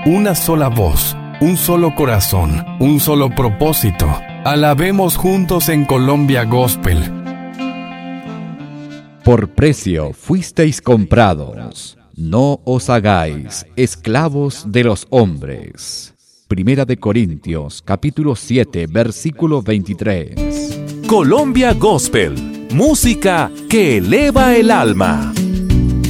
una sola voz, un solo corazón, un solo propósito. Alabemos juntos en Colombia Gospel. Por precio fuisteis comprados. No os hagáis esclavos de los hombres. Primera de Corintios, capítulo 7, versículo 23. Colombia Gospel, música que eleva el alma.